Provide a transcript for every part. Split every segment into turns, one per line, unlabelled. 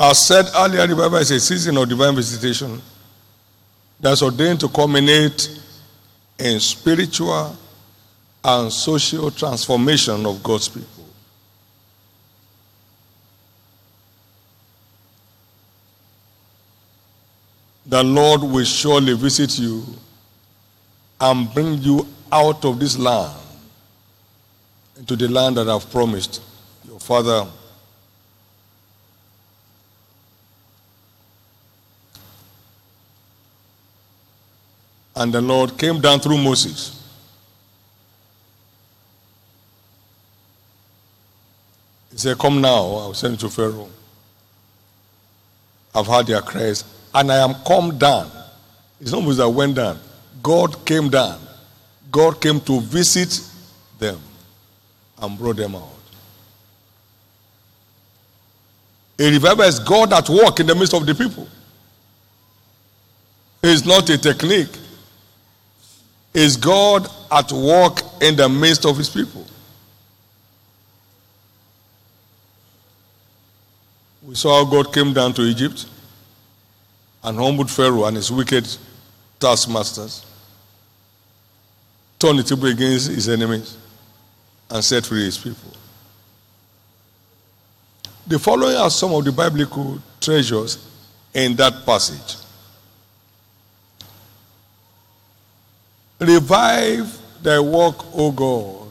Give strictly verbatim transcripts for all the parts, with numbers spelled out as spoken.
As said earlier, the Bible is a season of divine visitation that's ordained to culminate in spiritual and social transformation of God's people. The Lord will surely visit you and bring you out of this land into the land that I've promised your father. And the Lord came down through Moses. He said, come now, I will send you to Pharaoh. I've heard their cries, and I am come down. It's not Moses that went down. God came down. God came to visit them and brought them out. A revival is God at work in the midst of the people. It's not a technique. It's God at work in the midst of his people. We saw how God came down to Egypt and humbled Pharaoh and his wicked taskmasters, turned the table against his enemies, and set free his people. The following are some of the biblical treasures in that passage. Revive thy work, O God.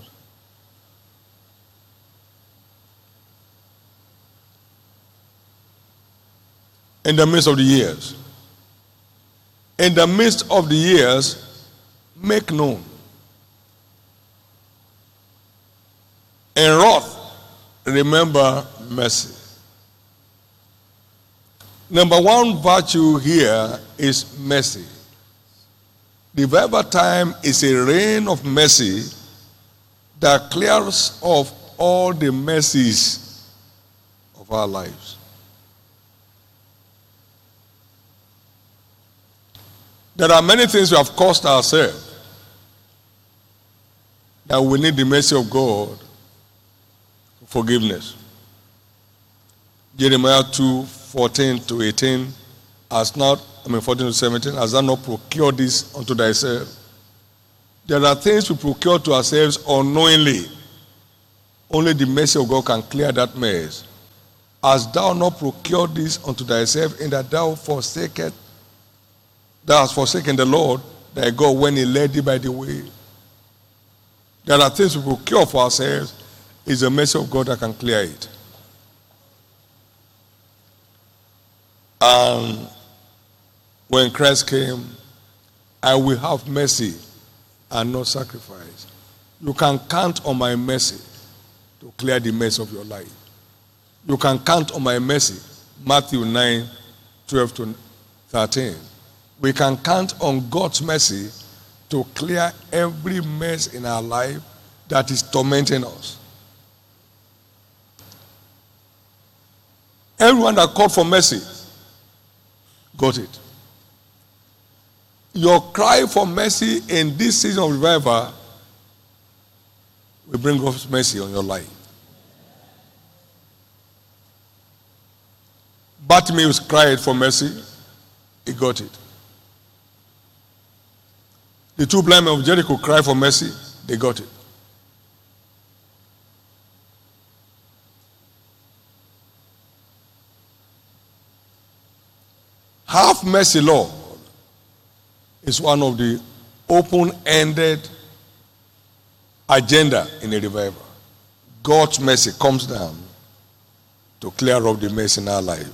In the midst of the years. In the midst of the years, make known. In wrath, remember mercy. Number one virtue here is mercy. The Revival time is a rain of mercy that clears off all the messes of our lives. There are many things we have caused ourselves that we need the mercy of God for forgiveness. Jeremiah two, fourteen to eighteen has not, I mean fourteen to seventeen, has thou not procured this unto thyself? There are things we procure to ourselves unknowingly. Only the mercy of God can clear that mess. Hast thou not procured this unto thyself, in that thou forsakest Thou hast forsaken the Lord thy God when he led thee by the way. There are things we procure for ourselves. It's the mercy of God that can clear it. And when Christ came, I will have mercy and not sacrifice. You can count on my mercy to clear the mess of your life. You can count on my mercy. Matthew nine, twelve to thirteen. We can count on God's mercy to clear every mess in our life that is tormenting us. Everyone that called for mercy got it. Your cry for mercy in this season of revival will bring God's mercy on your life. Bartimaeus cried for mercy. He got it. The two blind men of Jericho cried for mercy. They got it. Have mercy, Lord, is one of the open-ended agenda in a revival. God's mercy comes down to clear up the mess in our life.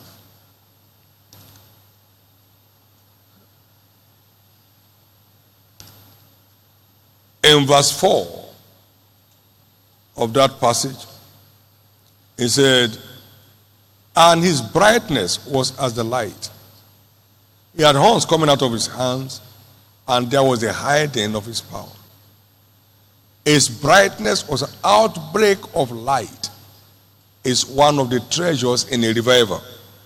In verse four of that passage, he said, and his brightness was as the light. He had horns coming out of his hands, and there was a hiding of his power. His brightness was an outbreak of light. Is one of the treasures in a revival.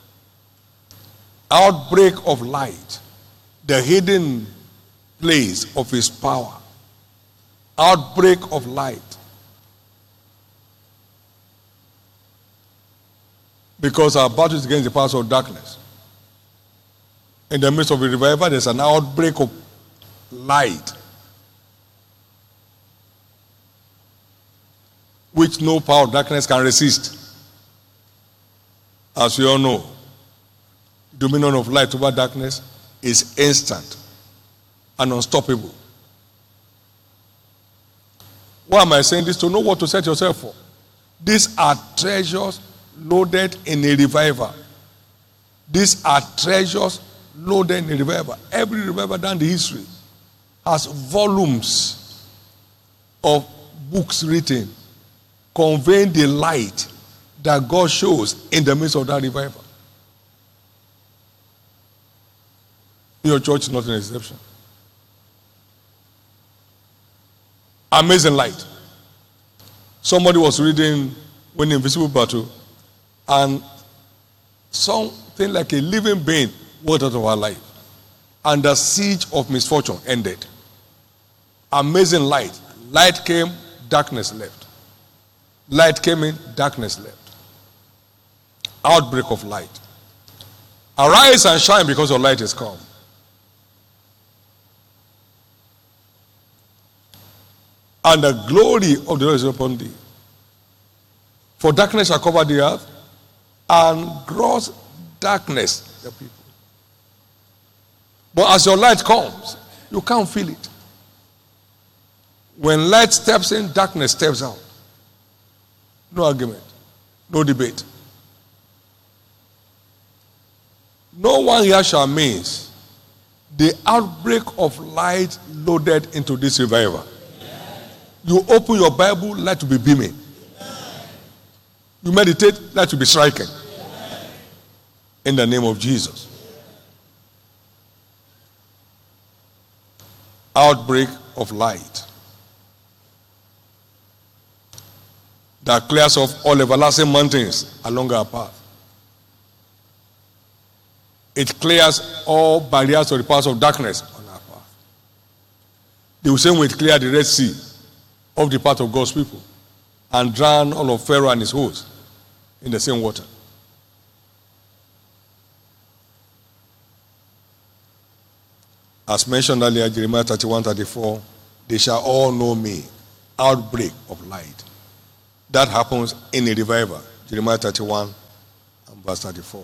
Outbreak of light, the hidden place of his power. Outbreak of light. Because our battle is against the powers of darkness. In the midst of a revival, there's an outbreak of light, which no power of darkness can resist. As we all know, the dominion of light over darkness is instant and unstoppable. Why am I saying this? To know what to set yourself for. These are treasures loaded in a revival. These are treasures loaded in a revival. Every revival down the history has volumes of books written conveying the light that God shows in the midst of that revival. Your church is not an exception. Amazing light. Somebody was reading When Invisible Battle, and something like a living being walked out of our life, and the siege of misfortune ended. Amazing light. Light came, darkness left. Light came in, darkness left. Outbreak of light. Arise and shine, because your light is come. And the glory of the Lord is upon thee. For darkness shall cover the earth, and gross darkness the people. But as your light comes, you can't feel it. When light steps in, darkness steps out. No argument, no debate. No one here shall miss the outbreak of light loaded into this revival. You open your Bible, light will be beaming. You meditate, light will be striking. In the name of Jesus. Outbreak of light that clears off all everlasting mountains along our path. It clears all barriers of the powers of darkness on our path. The same way it cleared the Red Sea of the path of God's people and drowned all of Pharaoh and his host in the same water. As mentioned earlier, Jeremiah thirty-one thirty-four, they shall all know me. Outbreak of light. That happens in a revival. Jeremiah thirty-one and verse thirty-four.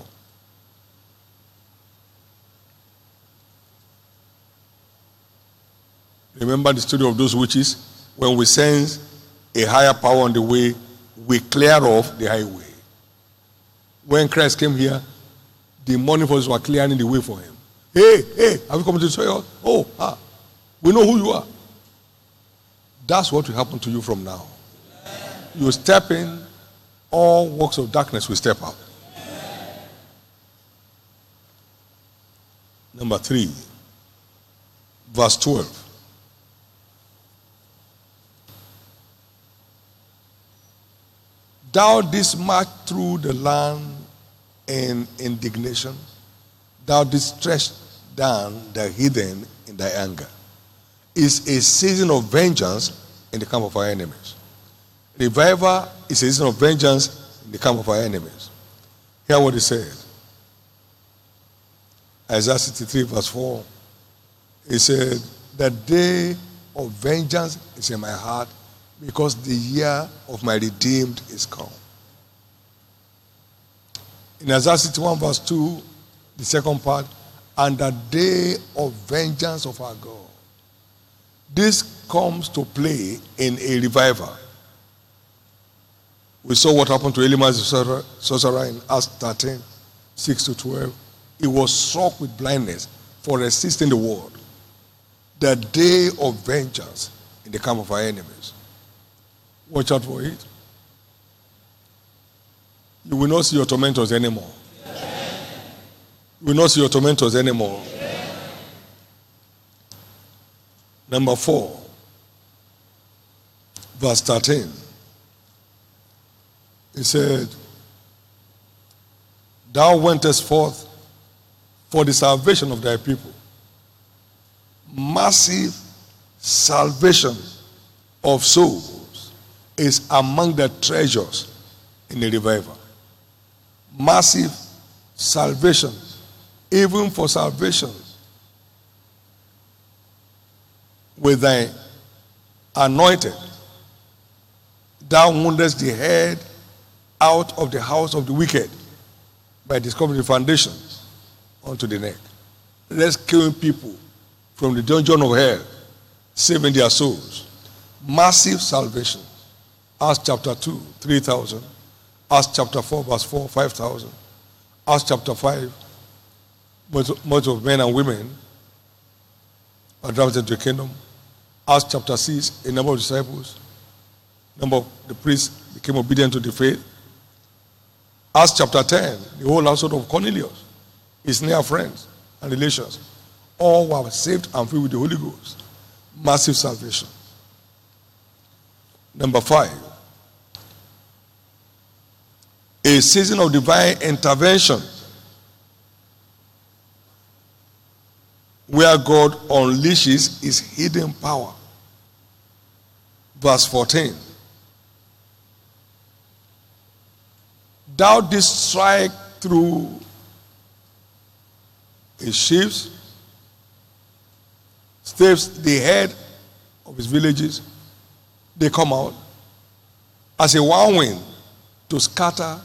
Remember the story of those witches? When we sense a higher power on the way, we clear off the highway. When Christ came here, the morning forces were clearing the way for him. Hey, hey, have you come to destroy us? Oh, ah, we know who you are. That's what will happen to you from now. You step in, all works of darkness will step out. Number three, verse twelve. Thou didst march through the land in indignation. Thou didst stretch down the heathen in thy anger. It's a season of vengeance in the camp of our enemies. Revival is a season of vengeance in the camp of our enemies. Hear what he said. Isaiah sixty-three verse four. He said, the day of vengeance is in my heart, because the year of my redeemed is come. In Isaiah sixty-one verse two, the second part, and the day of vengeance of our God. This comes to play in a revival. We saw what happened to Elimas the sorcerer in Acts thirteen, six to twelve. He was struck with blindness for resisting the word. The day of vengeance in the camp of our enemies. Watch out for it. You will not see your tormentors anymore. You will not see your tormentors anymore. Number four, verse thirteen. He said, thou wentest forth for the salvation of thy people. Massive salvation of souls is among the treasures in the revival. massive salvation, even for salvation, with thy anointed, thou woundest the head out of the house of the wicked by discovering the foundation unto the neck, rescuing people from the dungeon of hell, saving their souls. Massive salvation. Acts chapter two, three thousand. Acts chapter four, verse four, five thousand. Acts chapter five, much of men and women are drafted into the kingdom. Acts chapter six, a number of disciples, number of the priests became obedient to the faith. Acts chapter ten, the whole household of Cornelius, his near friends and relations, all were saved and filled with the Holy Ghost. Massive salvation. Number five, a season of divine intervention where God unleashes his hidden power. Verse fourteen. Thou didst strike through his sheaves, staves the head of his villages. They come out as a whirlwind to scatter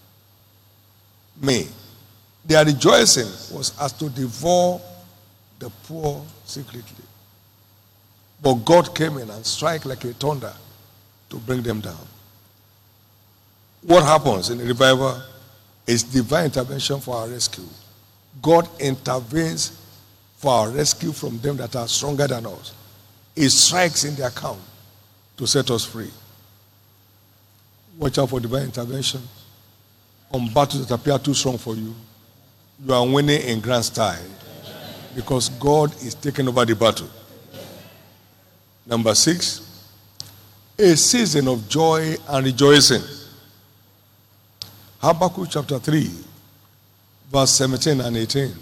me. Their rejoicing was as to devour the poor secretly. But God came in and struck like a thunder to bring them down. What happens in a revival is divine intervention for our rescue. God intervenes for our rescue from them that are stronger than us. He strikes in their account to set us free. Watch out for divine intervention on battles that appear too strong for you. You are winning in grand style because God is taking over the battle. Number six, a season of joy and rejoicing. Habakkuk chapter three, verse seventeen and eighteen.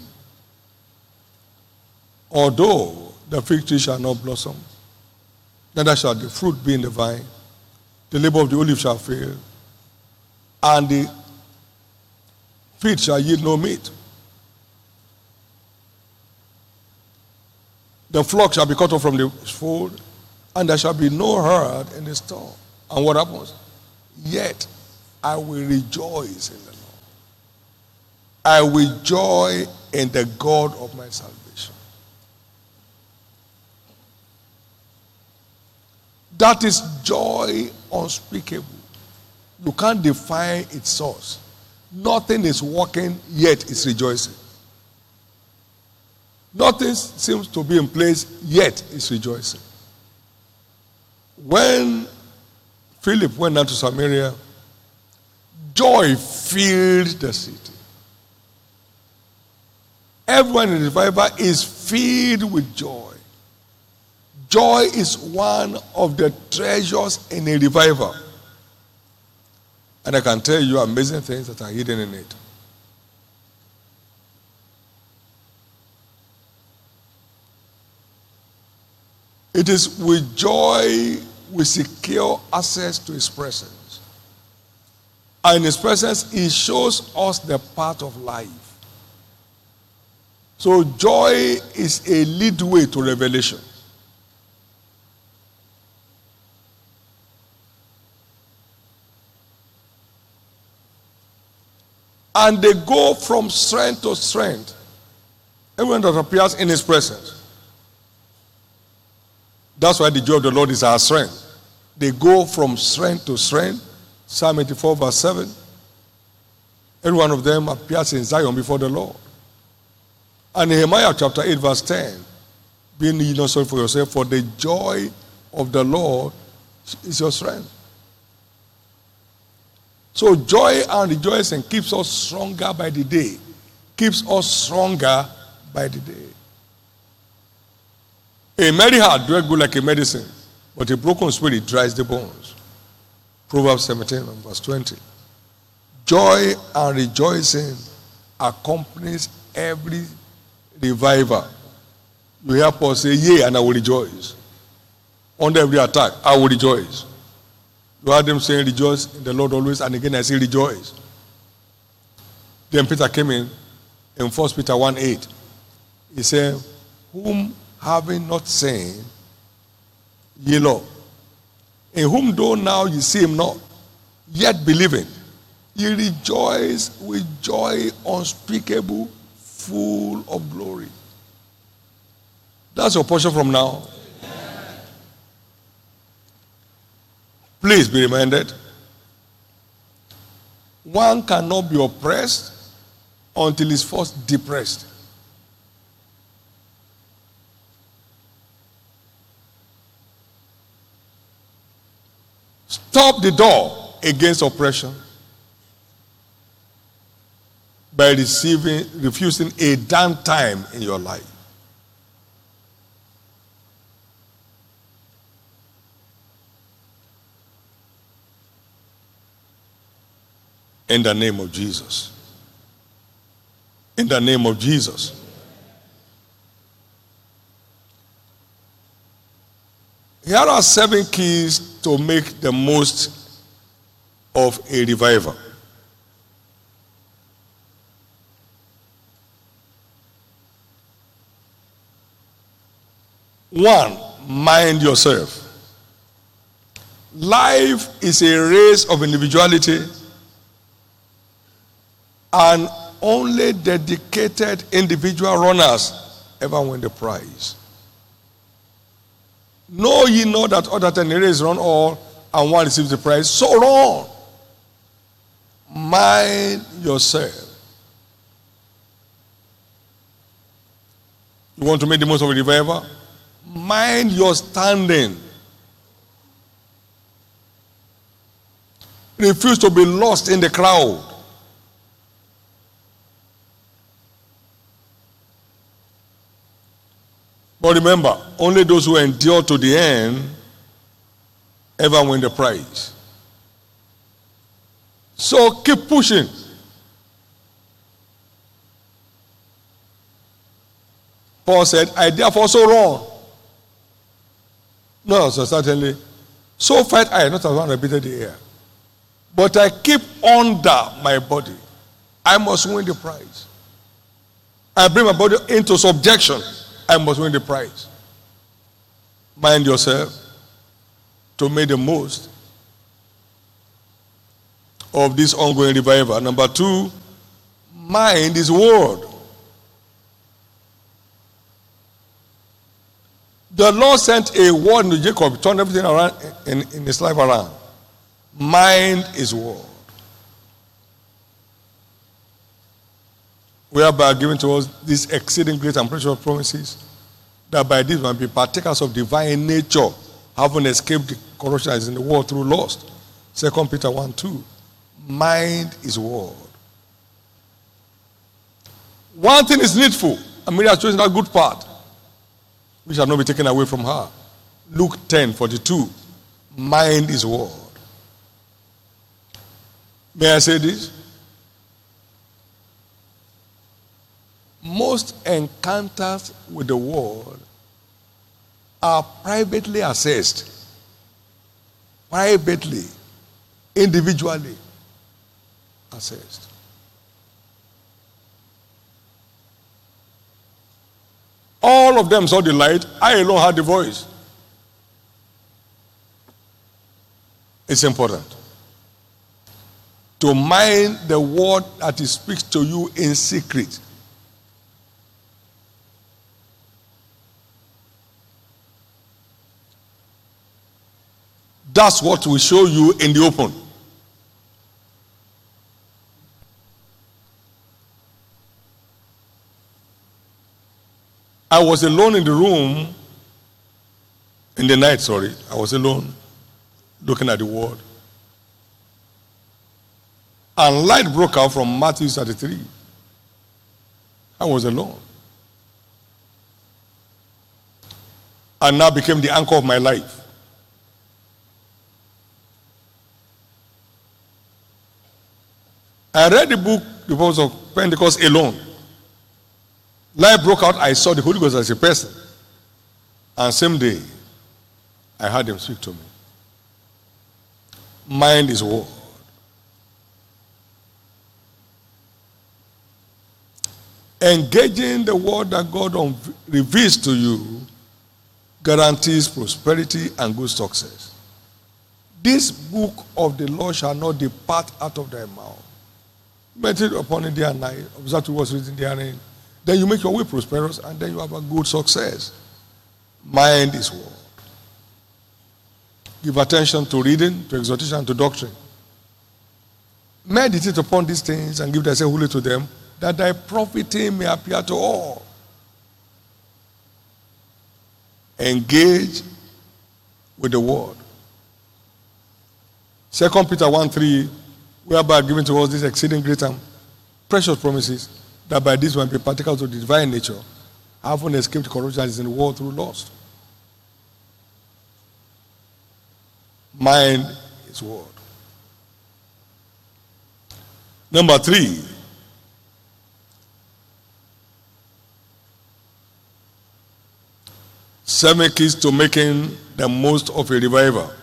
Although the fig tree shall not blossom, neither shall the fruit be in the vine, the labor of the olive shall fail, and the field shall yield no meat. The flock shall be cut off from the fold, and there shall be no herd in the store. And what happens? Yet I will rejoice in the Lord. I will joy in the God of my salvation. That is joy unspeakable. You can't define its source. Nothing is working, yet it's rejoicing. Nothing seems to be in place, yet it's rejoicing. When Philip went down to Samaria, joy filled the city. Everyone in the revival is filled with joy. Joy is one of the treasures in a revival. And I can tell you amazing things that are hidden in it. It is with joy we secure access to his presence. And in his presence, he shows us the path of life. So joy is a lead way to revelation. And they go from strength to strength. Everyone that appears in his presence. That's why the joy of the Lord is our strength. They go from strength to strength. Psalm eighty-four verse seven. Every one of them appears in Zion before the Lord. And Nehemiah chapter eight verse ten. Be ye not sorry for yourself, for the joy of the Lord is your strength. So joy and rejoicing keeps us stronger by the day. Keeps us stronger by the day. A merry heart doeth good like a medicine, but a broken spirit dries the bones. Proverbs seventeen verse twenty. Joy and rejoicing accompanies every revival. You hear Paul say, yea, and I will rejoice. Under every attack, I will rejoice. You heard them saying, rejoice in the Lord always, and again I say rejoice. Then Peter came in, in First Peter one eight. He said, whom having not seen, ye love, in whom though now ye see him not, yet believing, ye rejoice with joy unspeakable, full of glory. That's your portion from now. Please be reminded, one cannot be oppressed until he's first depressed. Stop the door against oppression by receiving, refusing a downtime in your life. In the name of Jesus. In the name of Jesus. Here are seven keys to make the most of a revival. One, mind yourself. Life is a race of individuality, and only dedicated individual runners ever win the prize. Know ye not that other than the race run all, and one receives the prize? So run. Mind yourself. You want to make the most of a revival? Mind your standing. Refuse to be lost in the crowd. But remember, only those who endure to the end ever win the prize. So keep pushing. Paul said, I therefore so run. No, so certainly. So fight I, not as one repeated the air. But I keep under my body. I must win the prize. I bring my body into subjection. I must win the prize. Mind yourself to make the most of this ongoing revival. Number two, mind his word. The Lord sent a word to Jacob, turned everything around in, in his life around. Mind his word. Whereby given to us these exceeding great and precious promises, that by this we might be partakers of divine nature, having escaped the corruption that is in the world through lust. Second Peter one two. Mind his word. One thing is needful, and Mary has chosen that good part, which shall not be taken away from her. Luke ten forty-two. Mind his word. May I say this? Most encounters with the world are privately assessed, privately, individually assessed. All of them saw the light. I alone had the voice. It's important to mind the word that he speaks to you in secret. That's what we show you in the open. I was alone in the room in the night, sorry. I was alone looking at the word. And light broke out from Matthew thirty-three. I was alone. And now became the anchor of my life. I read the book, The Purpose of Pentecost, alone. Light broke out, I saw the Holy Ghost as a person. And same day, I heard him speak to me. Mind his word. Engaging the word that God reveals to you guarantees prosperity and good success. This book of the law shall not depart out of thy mouth. Meditate upon it day and night. Observe to what's written therein. Then you make your way prosperous, and then you have a good success. Mind is word. Give attention to reading, to exhortation, and to doctrine. Meditate upon these things and give thyself wholly to them, that thy profiting may appear to all. Engage with the word. Second Peter one three, whereby given to us these exceeding great and precious promises, that by this one be partakers of the divine nature, having escaped corruption that is in the world through lust. Mind is word. Number three, seven keys to making the most of a revival.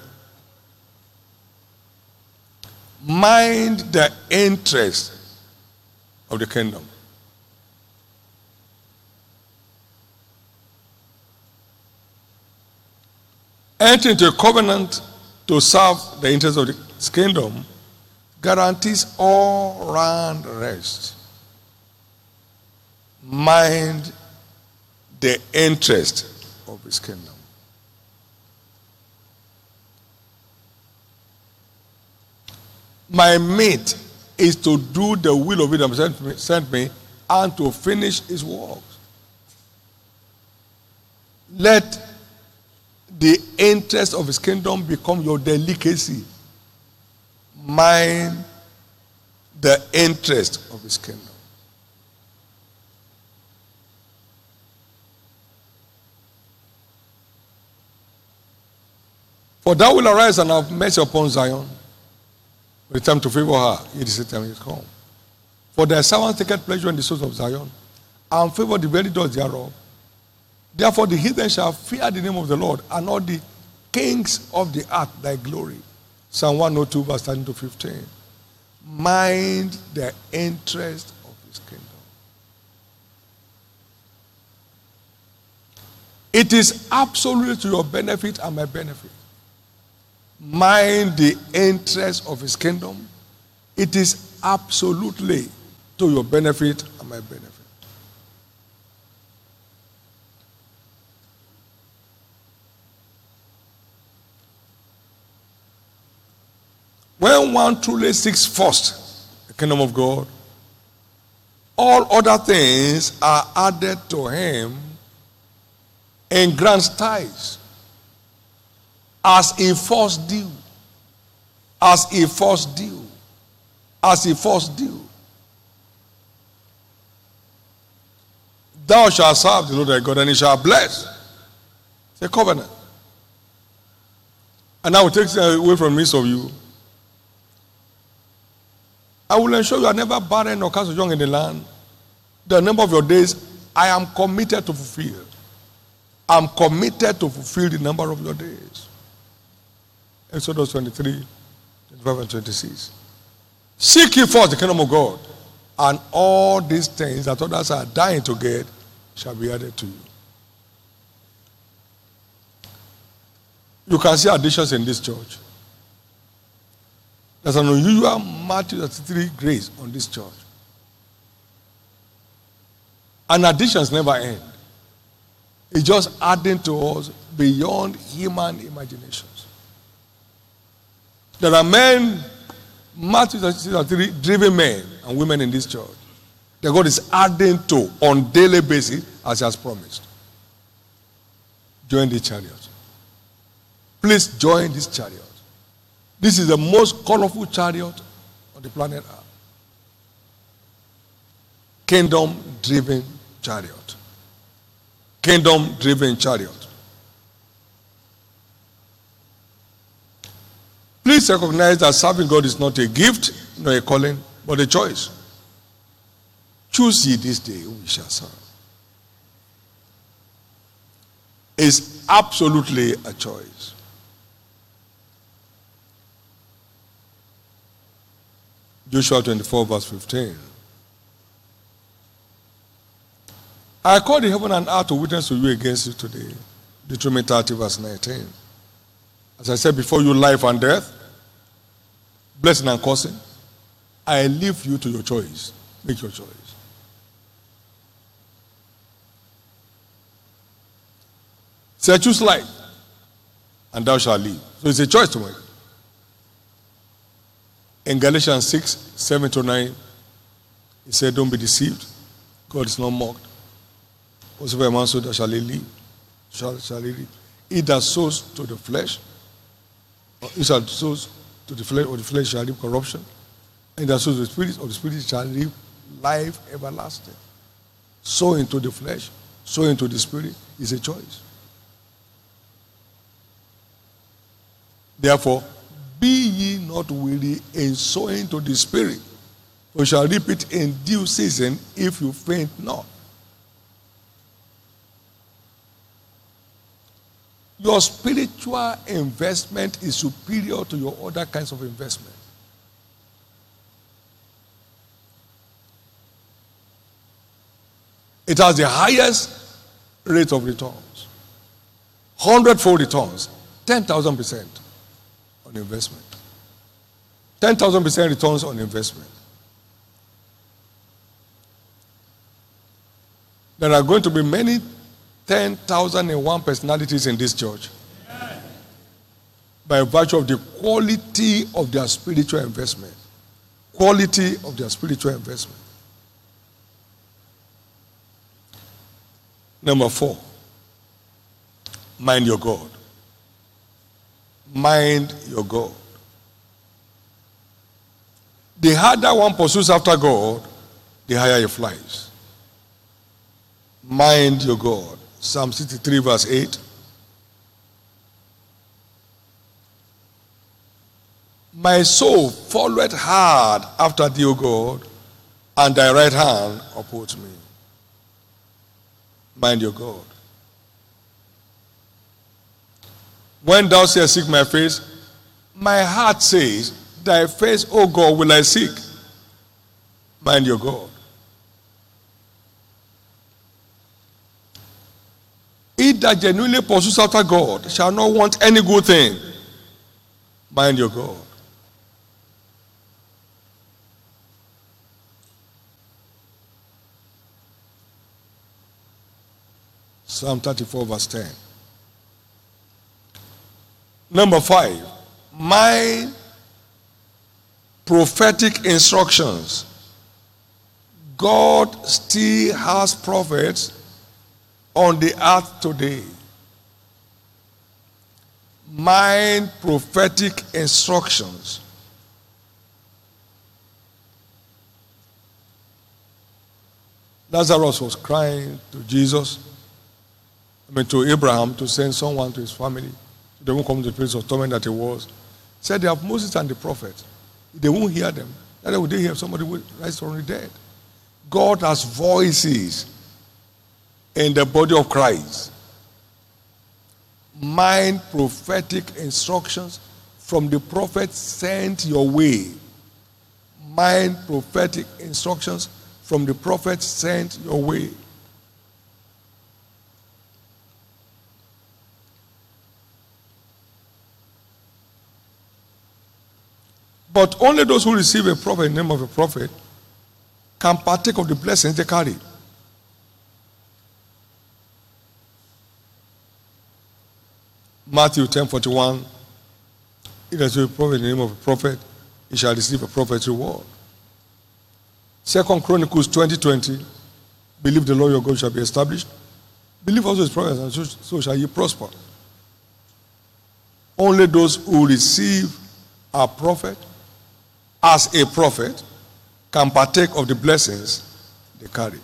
Mind the interest of the kingdom. Enter into a covenant to serve the interest of the kingdom guarantees all round rest. Mind the interest of his kingdom. My mate is to do the will of him that sent me and to finish his works. Let the interest of his kingdom become your delicacy. Mind the interest of his kingdom. For thou will arise and have mercy upon Zion. The time to favor her, it is the time is come. For thy servant taketh pleasure in the souls of Zion, and favor the very doors thereof. Therefore the heathen shall fear the name of the Lord, and all the kings of the earth thy glory. Psalm one oh two, verse thirteen to fifteen. Mind the interest of his kingdom. It is absolutely to your benefit and my benefit. Mind the interest of his kingdom. It is absolutely to your benefit and my benefit. When one truly seeks first the kingdom of God, all other things are added to him in grand styles. As a first due. As a first due. As a first due. Thou shalt serve the Lord thy God, and he shall bless. It's a covenant. And I will take away from the midst of you. I will ensure you are never barren or cast young in the land. The number of your days, I am committed to fulfill. I am committed to fulfill the number of your days. Exodus twenty-three, twenty-five and twenty-six. Seek ye first the kingdom of God, and all these things that others are dying to get shall be added to you. You can see additions in this church. There's an unusual Matthew thirty-three grace on this church. And additions never end. It's just adding to us beyond human imaginations. There are men, Matthew thirty-three, driven men and women in this church that God is adding to on daily basis as he has promised. Join the chariot. Please join this chariot. This is the most colorful chariot on the planet Earth. Kingdom-driven chariot. Kingdom-driven chariot. Please recognize that serving God is not a gift, nor a calling, but a choice. Choose ye this day whom ye shall serve. It's absolutely a choice. Joshua twenty-four, verse fifteen. I call the heaven and earth to witness to you against you today. Deuteronomy thirty, verse nineteen. As I said before you, life and death, blessing and cursing, I leave you to your choice. Make your choice. Say, choose life, and thou shalt live. So it's a choice to make. In Galatians six, seven to nine, he said, don't be deceived. God is not mocked. Whatsoever man sows, that shall he live. Shall, shall he live. He that sows to the flesh, or he shall sows to the flesh, or the flesh shall live corruption. And he that sows to the spirit, or the spirit shall live life everlasting. Sowing to the flesh, sowing to the spirit is a choice. Therefore, be ye not weary in sowing to the spirit, for you shall reap it in due season if you faint not. Your spiritual investment is superior to your other kinds of investment. It has the highest rate of returns. Hundredfold returns. ten thousand percent on investment. ten thousand percent returns on investment. There are going to be many ten thousand and one personalities in this church by virtue of the quality of their spiritual investment. Quality of their spiritual investment. Number four, mind your God. Mind your God. The harder one pursues after God, the higher he flies. Mind your God. Psalm sixty-three, verse eight. My soul followeth hard after thee, O God, and thy right hand upholds me. Mind your God. When thou sayest, seek my face, my heart says, thy face, O God, will I seek. Mind your God. He that genuinely pursues after God shall not want any good thing. Mind your God. Psalm thirty-four, verse ten. Number five, mind prophetic instructions. God still has prophets on the earth today. Mind prophetic instructions. Lazarus was crying to Jesus, I mean to Abraham, to send someone to his family. They won't come to the place of torment that he was. Said they have Moses and the prophets. They won't hear them. Neither would they hear somebody who rise from the dead. God has voices in the body of Christ. Mind prophetic instructions from the prophet sent your way. Mind prophetic instructions from the prophet sent your way. But only those who receive a prophet in the name of a prophet can partake of the blessings they carry. Matthew ten forty-one, if there is a prophet in the name of a prophet, he shall receive a prophet's reward. Second Chronicles twenty twenty, believe the Lord your God shall be established. Believe also his prophets, and so, so shall ye prosper. Only those who receive a prophet as a prophet can partake of the blessings they carry.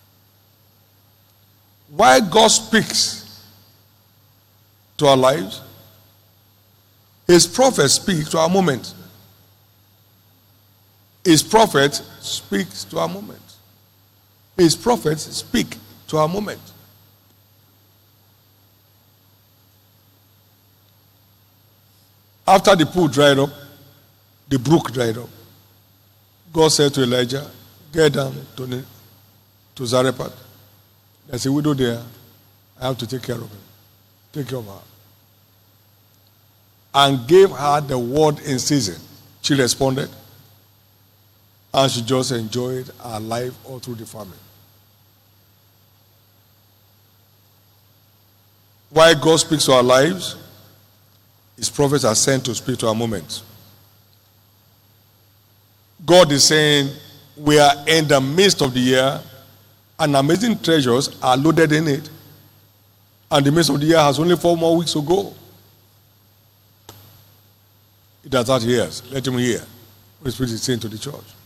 Why God speaks to our lives, his prophets speak to our moment. His prophet speaks to our moment. His prophets speak to our moment. After the pool dried up, the brook dried up, God said to Elijah, get down to, to Zarephath. There's a widow there. I have to take care of her. Take care of her. And gave her the word in season. She responded. And she just enjoyed her life all through the family. Why God speaks to our lives, His prophets are sent to speak to our moments. God is saying, we are in the midst of the year, and amazing treasures are loaded in it. And the midst of the year has only four more weeks to go. It does not hear us. Let him hear what the Spirit is saying to the church.